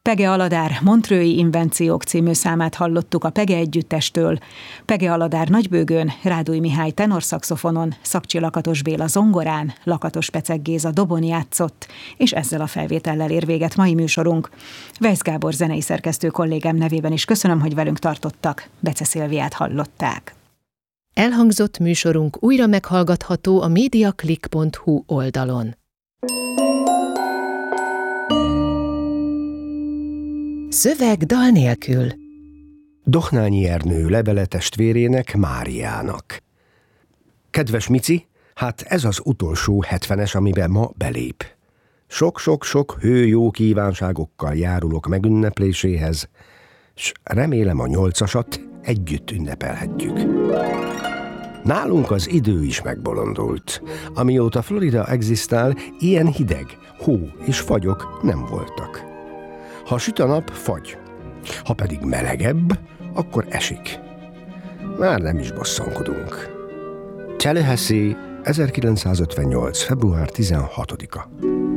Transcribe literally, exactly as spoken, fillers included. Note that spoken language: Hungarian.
Pege Aladár Montreux-i invenciók című számát hallottuk a Pege együttestől. Pege Aladár nagybőgőn, Rádúj Mihály tenorszaxofonon, Szakcsi Lakatos Béla zongorán, Lakatos Pecek Géza dobon játszott, és ezzel a felvétellel ér véget mai műsorunk. Weisz Gábor zenei szerkesztő kollégám nevében is köszönöm, hogy velünk tartottak. Bece Szilviát hallották. Elhangzott műsorunk újra meghallgatható a mediaclick pont hu oldalon. Szöveg dal nélkül. Dohnányi Ernő levele testvérének, Máriának. Kedves Mici, hát ez az utolsó hetvenes, amiben ma belép. Sok-sok-sok hőjó kívánságokkal járulok megünnepléséhez, s remélem a nyolcasat együtt ünnepelhetjük. Nálunk az idő is megbolondult. Amióta Florida egzisztál, ilyen hideg, hó és fagyok nem voltak. Ha süt a nap, fagy. Ha pedig melegebb, akkor esik. Már nem is bosszankodunk. Tallahassee, ezerkilencszázötvennyolc. február tizenhatodika.